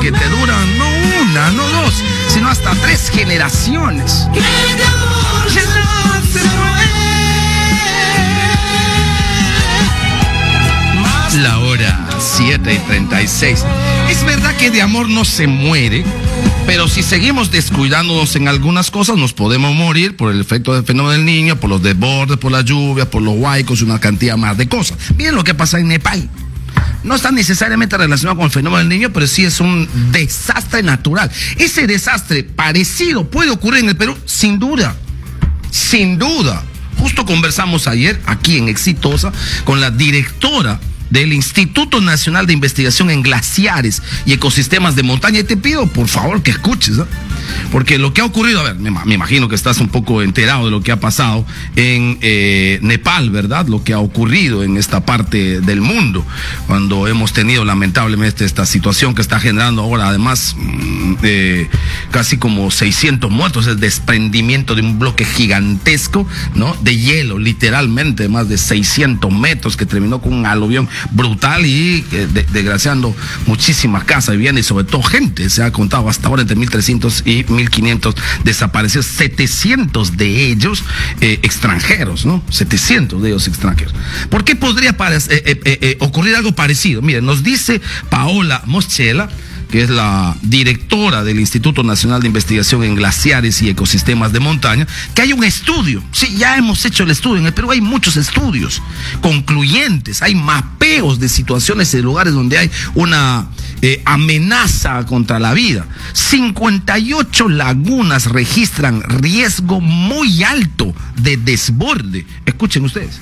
que te duran no una, no dos, sino hasta 3 generaciones. La hora 7:36. Es verdad que de amor no se muere, pero si seguimos descuidándonos en algunas cosas, nos podemos morir por el efecto del fenómeno del niño, por los desbordes, por la lluvia, por los huaicos y una cantidad más de cosas. Miren lo que pasa en Nepal. No está necesariamente relacionado con el fenómeno del niño, pero sí es un desastre natural. Ese desastre parecido puede ocurrir en el Perú, sin duda. Sin duda. Justo conversamos ayer aquí en Exitosa con la directora del Instituto Nacional de Investigación en Glaciares y Ecosistemas de Montaña. Y te pido, por favor, que escuches, ¿no? Porque lo que ha ocurrido, a ver, me imagino que estás un poco enterado de lo que ha pasado en Nepal, ¿verdad? Lo que ha ocurrido en esta parte del mundo, cuando hemos tenido lamentablemente esta situación que está generando ahora, además, casi como 600 muertos, el desprendimiento de un bloque gigantesco, ¿no? De hielo, literalmente, más de 600 metros, que terminó con un aluvión brutal y desgraciando muchísimas casas, viviendas y sobre todo gente. Se ha contado hasta ahora entre 1.300 y 1.500 desaparecidos, 700 de ellos extranjeros, ¿no? 700 de ellos extranjeros. ¿Por qué podría ocurrir algo parecido? Miren, nos dice Paola Moschella, que es la directora del Instituto Nacional de Investigación en Glaciares y Ecosistemas de Montaña, que hay un estudio. Sí, ya hemos hecho el estudio. En el Perú hay muchos estudios concluyentes, hay mapeos de situaciones en lugares donde hay una amenaza contra la vida. 58 lagunas registran riesgo muy alto de desborde. Escuchen ustedes.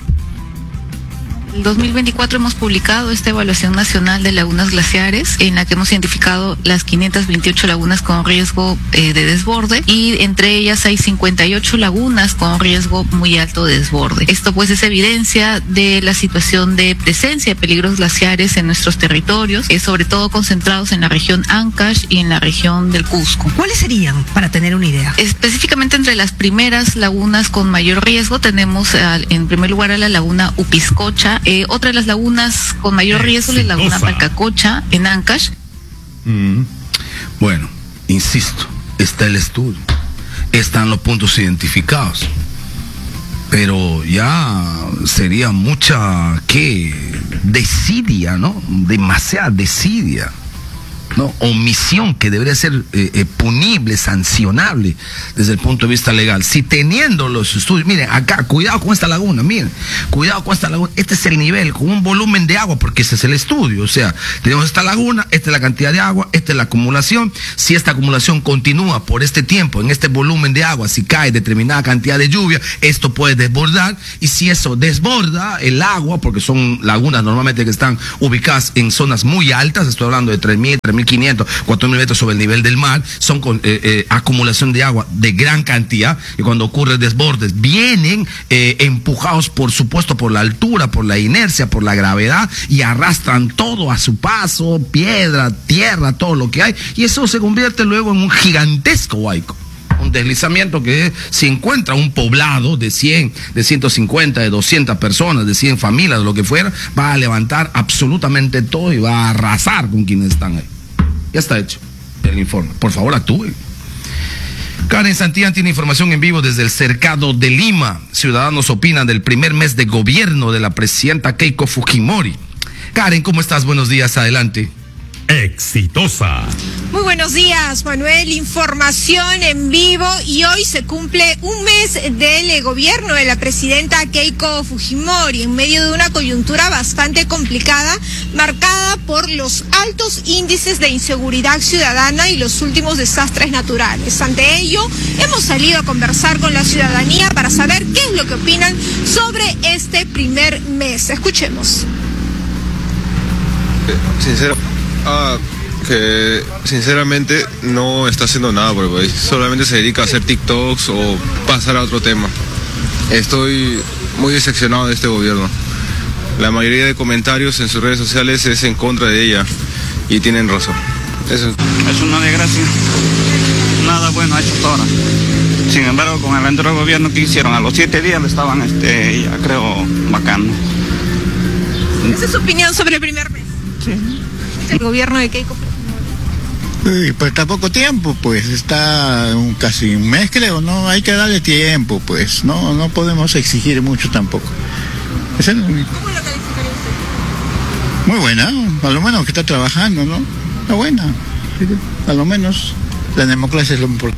En 2024 hemos publicado esta evaluación nacional de lagunas glaciares, en la que hemos identificado las 528 lagunas con riesgo de desborde, y entre ellas hay 58 lagunas con riesgo muy alto de desborde. Esto pues es evidencia de la situación de presencia de peligros glaciares en nuestros territorios, sobre todo concentrados en la región Ancash y en la región del Cusco. ¿Cuáles serían, para tener una idea? Específicamente entre las primeras lagunas con mayor riesgo tenemos en primer lugar a la laguna Upiscocha. Otra de las lagunas con mayor riesgo es la laguna Palcacocha en Ancash. Bueno, insisto, está el estudio, están los puntos identificados, pero ya sería mucha desidia, ¿no? Demasiada desidia, ¿no? Omisión que debería ser punible, sancionable desde el punto de vista legal. Si teniendo los estudios, miren, acá, cuidado con esta laguna, miren, cuidado con esta laguna, este es el nivel, con un volumen de agua, porque ese es el estudio, o sea, tenemos esta laguna, esta es la cantidad de agua, esta es la acumulación. Si esta acumulación continúa por este tiempo, en este volumen de agua, si cae determinada cantidad de lluvia, esto puede desbordar, y si eso desborda el agua, porque son lagunas normalmente que están ubicadas en zonas muy altas, estoy hablando de 3.000, 3.500, 4.000 metros sobre el nivel del mar, son con acumulación de agua de gran cantidad, y cuando ocurren desbordes vienen empujados, por supuesto, por la altura, por la inercia, por la gravedad, y arrastran todo a su paso, piedra, tierra, todo lo que hay, y eso se convierte luego en un gigantesco huaico. Un deslizamiento que si encuentra un poblado de 100, de 150, de 200 personas, de 100 familias, de lo que fuera, va a levantar absolutamente todo y va a arrasar con quienes están ahí. Ya está hecho el informe. Por favor, actúen. Karen Santillán tiene información en vivo desde el Cercado de Lima. Ciudadanos opinan del primer mes de gobierno de la presidenta Keiko Fujimori. Karen, ¿cómo estás? Buenos días, adelante. Exitosa. Muy buenos días, Manuel. Información en vivo, y hoy se cumple un mes del gobierno de la presidenta Keiko Fujimori, en medio de una coyuntura bastante complicada, marcada por los altos índices de inseguridad ciudadana y los últimos desastres naturales. Ante ello, hemos salido a conversar con la ciudadanía para saber qué es lo que opinan sobre este primer mes. Escuchemos. Que sinceramente no está haciendo nada por el país, solamente se dedica a hacer TikToks o pasar a otro tema. Estoy muy decepcionado de este gobierno. La mayoría de comentarios en sus redes sociales es en contra de ella, y tienen razón. Eso es una desgracia. Nada bueno ha hecho hasta ahora. Sin embargo, con el anterior gobierno que hicieron, a los 7 días le estaban, ya creo, bacano. ¿Esa es su opinión sobre el primer mes? Sí. El gobierno de Keiko. Pues está poco tiempo, pues está casi un mes, creo, ¿no? Hay que darle tiempo, pues, no podemos exigir mucho tampoco. Ese es el único. ¿Cómo lo calificaría usted? Muy buena, a lo menos que está trabajando, ¿no? Está buena, a lo menos la democracia es lo importante.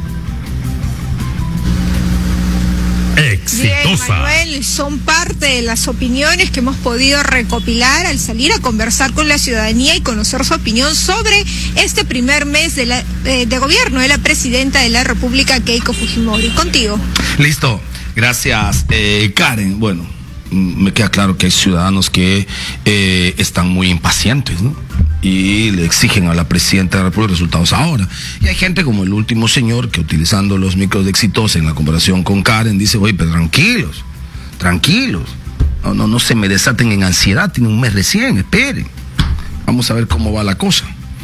Bien, Manuel, son parte de las opiniones que hemos podido recopilar al salir a conversar con la ciudadanía y conocer su opinión sobre este primer mes de gobierno de la presidenta de la República, Keiko Fujimori. Contigo. Listo, gracias, Karen. Bueno, me queda claro que hay ciudadanos que están muy impacientes, ¿no? Y le exigen a la presidenta de la República resultados ahora. Y hay gente como el último señor que, utilizando los micros de Exitosa en la comparación con Karen, dice: oye, pero tranquilos, no se me desaten en ansiedad, tiene un mes recién, esperen, vamos a ver cómo va la cosa.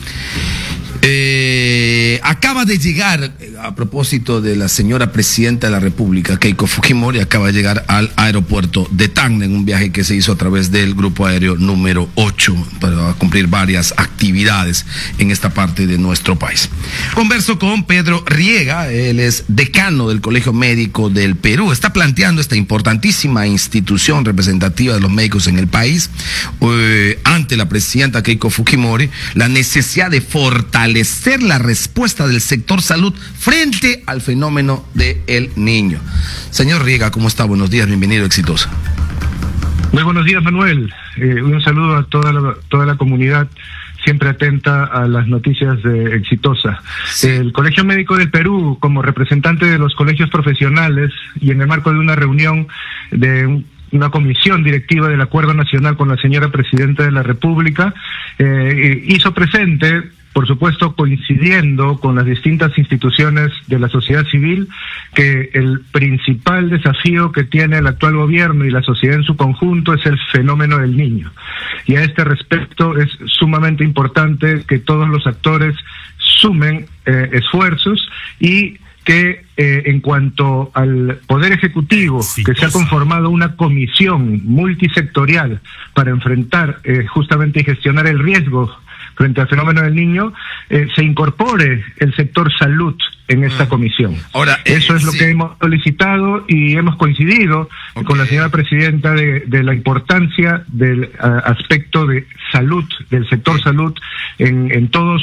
Acaba de llegar, a propósito de la señora presidenta de la República, Keiko Fujimori, acaba de llegar al aeropuerto de Tacna en un viaje que se hizo a través del grupo aéreo número 8 para cumplir varias actividades en esta parte de nuestro país. Converso con Pedro Riega, él es decano del Colegio Médico del Perú. Está planteando esta importantísima institución representativa de los médicos en el país, ante la presidenta Keiko Fujimori, la necesidad de fortalecer la respuesta del sector salud frente al fenómeno del niño. Señor Riega, ¿cómo está? Buenos días, bienvenido a Exitosa. Muy buenos días, Manuel. Un saludo a toda la comunidad siempre atenta a las noticias de Exitosa. Sí. El Colegio Médico del Perú, como representante de los colegios profesionales y en el marco de una reunión de una comisión directiva del Acuerdo Nacional con la señora Presidenta de la República, hizo presente, por supuesto coincidiendo con las distintas instituciones de la sociedad civil, que el principal desafío que tiene el actual gobierno y la sociedad en su conjunto es el fenómeno del niño. Y a este respecto es sumamente importante que todos los actores sumen esfuerzos y que en cuanto al Poder Ejecutivo, que se ha conformado una comisión multisectorial para enfrentar justamente y gestionar el riesgo frente al fenómeno del niño, se incorpore el sector salud en esta comisión. Ahora, eso es lo que hemos solicitado y hemos coincidido con la señora presidenta de la importancia del aspecto de salud, del sector salud en todas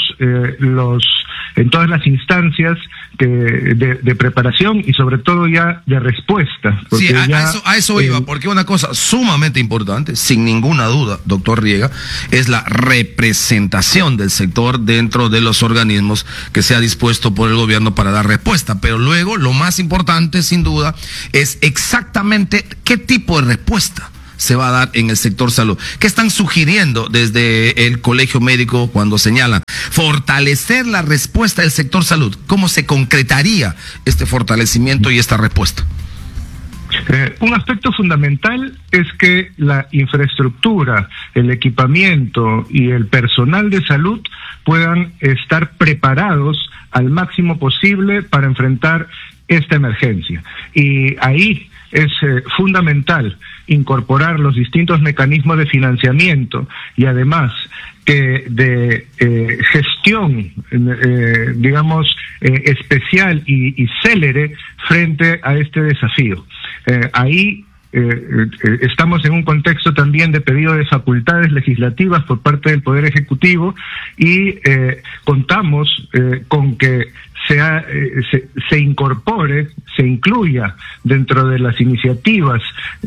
las instancias de preparación y sobre todo ya de respuesta. Sí, a eso iba, porque una cosa sumamente importante, sin ninguna duda, doctor Riega, es la representación del sector dentro de los organismos que se ha dispuesto por el gobierno para dar respuesta. Pero luego, lo más importante, sin duda, es exactamente qué tipo de respuesta se va a dar en el sector salud. ¿Qué están sugiriendo desde el Colegio Médico cuando señalan fortalecer la respuesta del sector salud? ¿Cómo se concretaría este fortalecimiento y esta respuesta? Un aspecto fundamental es que la infraestructura, el equipamiento y el personal de salud puedan estar preparados al máximo posible para enfrentar esta emergencia. Y ahí es fundamental incorporar los distintos mecanismos de financiamiento y además que de gestión, especial y célere frente a este desafío. Ahí estamos en un contexto también de pedido de facultades legislativas por parte del Poder Ejecutivo y contamos con que se incorpore, se incluya dentro de las iniciativas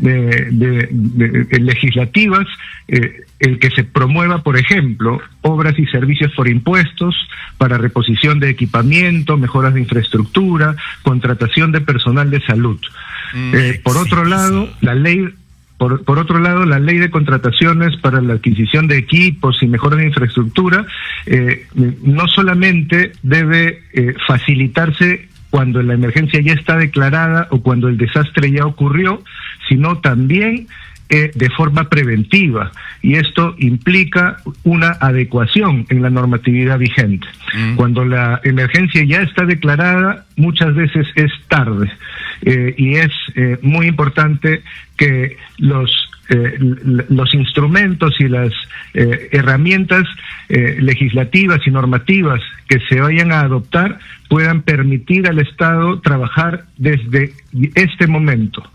legislativas el que se promueva, por ejemplo, obras y servicios por impuestos para reposición de equipamiento, mejoras de infraestructura, contratación de personal de salud. Por otro lado, la ley de contrataciones para la adquisición de equipos y mejoras de infraestructura no solamente debe facilitarse cuando la emergencia ya está declarada o cuando el desastre ya ocurrió, sino también de forma preventiva, y esto implica una adecuación en la normatividad vigente. Cuando la emergencia ya está declarada, muchas veces es tarde, y es muy importante que los los instrumentos y las herramientas legislativas y normativas que se vayan a adoptar puedan permitir al Estado trabajar desde este momento.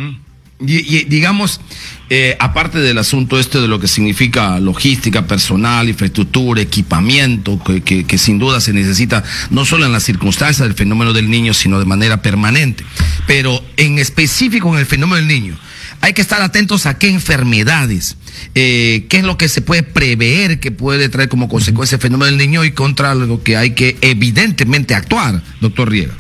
Y digamos, aparte del asunto de lo que significa logística, personal, infraestructura, equipamiento, que sin duda se necesita no solo en las circunstancias del fenómeno del niño, sino de manera permanente, pero en específico en el fenómeno del niño, hay que estar atentos a qué enfermedades, qué es lo que se puede prever que puede traer como consecuencia el fenómeno del niño y contra lo que hay que evidentemente actuar, doctor Riega.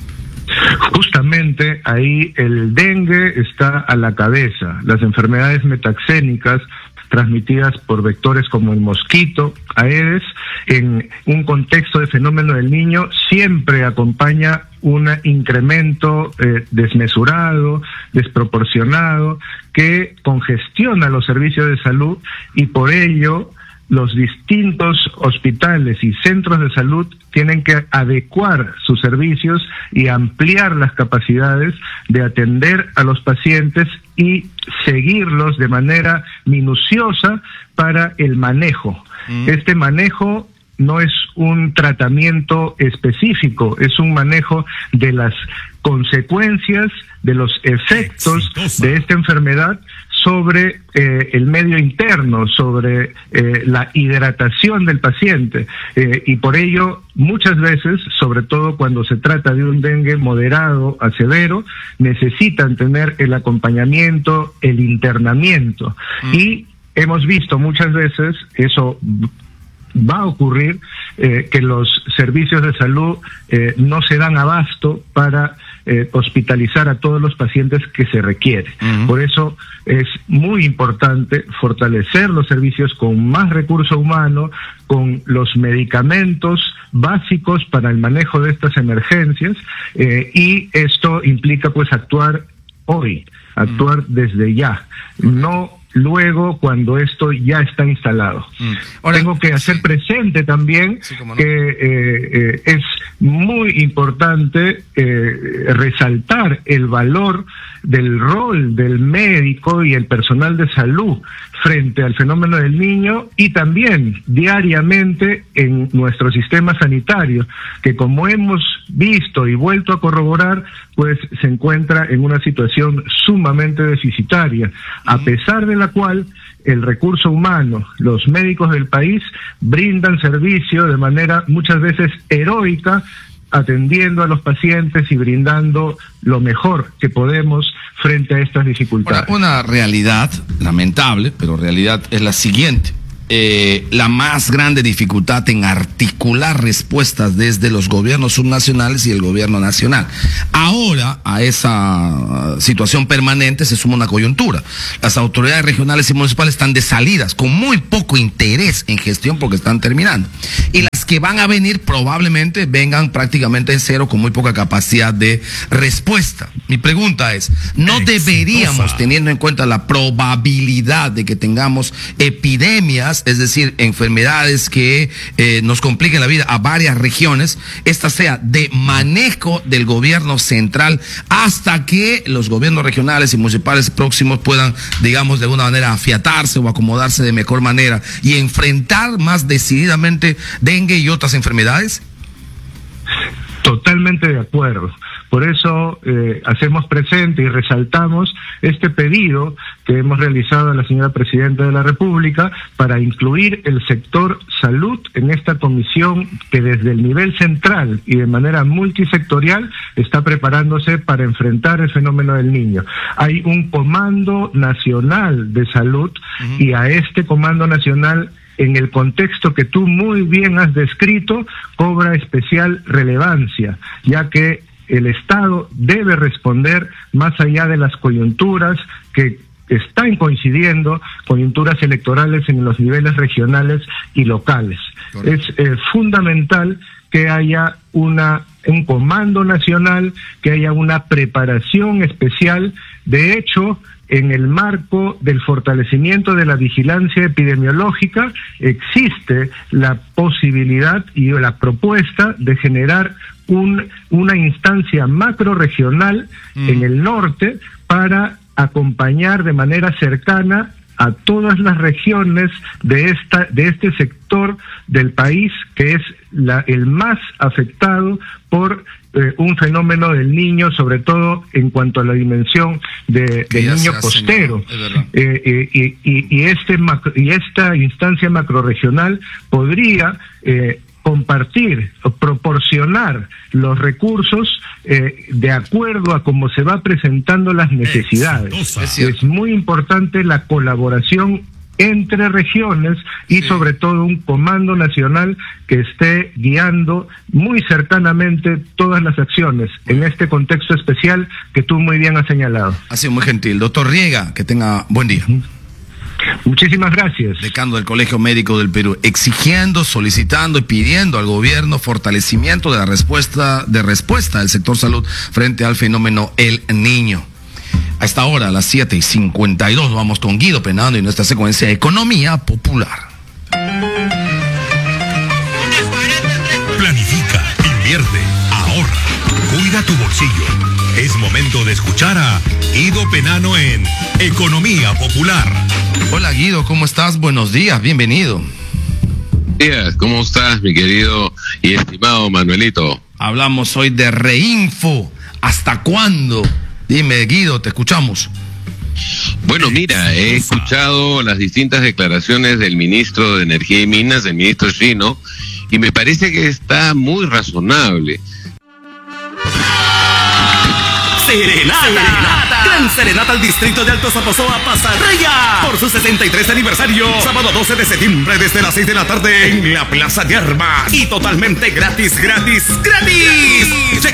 Justamente ahí el dengue está a la cabeza. Las enfermedades metaxénicas transmitidas por vectores como el mosquito, Aedes, en un contexto de fenómeno del niño siempre acompaña un incremento desmesurado, desproporcionado, que congestiona los servicios de salud y por ello los distintos hospitales y centros de salud tienen que adecuar sus servicios y ampliar las capacidades de atender a los pacientes y seguirlos de manera minuciosa para el manejo. Este manejo no es un tratamiento específico, es un manejo de las consecuencias, de los efectos de esta enfermedad sobre el medio interno, sobre la hidratación del paciente. Y por ello, muchas veces, sobre todo cuando se trata de un dengue moderado a severo, necesitan tener el acompañamiento, el internamiento. Y hemos visto muchas veces, eso va a ocurrir, que los servicios de salud no se dan abasto para hospitalizar a todos los pacientes que se requiere. Por eso es muy importante fortalecer los servicios con más recurso humano, con los medicamentos básicos para el manejo de estas emergencias, y esto implica pues actuar hoy, actuar desde ya, no luego cuando esto ya está instalado. Ahora, tengo que hacer presente también que es muy importante resaltar el valor del rol del médico y el personal de salud frente al fenómeno del niño y también diariamente en nuestro sistema sanitario, que como hemos visto y vuelto a corroborar, pues se encuentra en una situación sumamente deficitaria, a pesar de la cual el recurso humano, los médicos del país brindan servicio de manera muchas veces heroica, atendiendo a los pacientes y brindando lo mejor que podemos frente a estas dificultades. Una realidad lamentable, pero realidad es la siguiente. La más grande dificultad en articular respuestas desde los gobiernos subnacionales y el gobierno nacional. Ahora, a esa situación permanente se suma una coyuntura. Las autoridades regionales y municipales están desalidas, con muy poco interés en gestión porque están terminando. Y las que van a venir probablemente vengan prácticamente en cero, con muy poca capacidad de respuesta. Mi pregunta es, ¿no deberíamos, teniendo en cuenta la probabilidad de que tengamos epidemias, es decir, enfermedades que nos compliquen la vida a varias regiones, esta sea de manejo del gobierno central hasta que los gobiernos regionales y municipales próximos puedan, digamos, de alguna manera afiatarse o acomodarse de mejor manera y enfrentar más decididamente dengue y otras enfermedades? Totalmente de acuerdo. Por eso hacemos presente y resaltamos este pedido que hemos realizado a la señora Presidenta de la República para incluir el sector salud en esta comisión que desde el nivel central y de manera multisectorial está preparándose para enfrentar el fenómeno del niño. Hay un Comando Nacional de Salud y a este Comando Nacional, en el contexto que tú muy bien has descrito, cobra especial relevancia, ya que el Estado debe responder más allá de las coyunturas que están coincidiendo, coyunturas electorales en los niveles regionales y locales. Correcto. Es fundamental que haya un comando nacional, que haya una preparación especial. De hecho, en el marco del fortalecimiento de la vigilancia epidemiológica, existe la posibilidad y la propuesta de generar una instancia macro regional en el norte para acompañar de manera cercana a todas las regiones de este sector del país, que es el más afectado por un fenómeno del Niño, sobre todo en cuanto a la dimensión del niño costero. Y esta instancia macrorregional podría compartir o proporcionar los recursos de acuerdo a cómo se va presentando las necesidades. Es muy importante la colaboración entre regiones y sobre todo un comando nacional que esté guiando muy cercanamente todas las acciones en este contexto especial que tú muy bien has señalado. Ha sido muy gentil. Doctor Riega, que tenga buen día. Muchísimas gracias. Decano del Colegio Médico del Perú, exigiendo, solicitando y pidiendo al gobierno fortalecimiento de la respuesta del sector salud frente al fenómeno El Niño. A esta hora, a las 7:52, vamos con Guido Penando y nuestra secuencia de Economía Popular. Planifica, invierte, ahorra, cuida tu bolsillo. Es momento de escuchar a Guido Penano en Economía Popular. Hola Guido, ¿cómo estás? Buenos días, bienvenido. Buenos días, ¿cómo estás, mi querido y estimado Manuelito? Hablamos hoy de Reinfo. ¿Hasta cuándo? Dime, Guido, te escuchamos. Bueno, mira, he escuchado las distintas declaraciones del ministro de Energía y Minas, del ministro Chino, y me parece que está muy razonable. Serenata. Gran serenata al distrito de Alto Zaposoa Pasarraya por su 63 aniversario, sábado 12 de septiembre desde las 6 de la tarde en la Plaza de Armas y totalmente gratis. Checa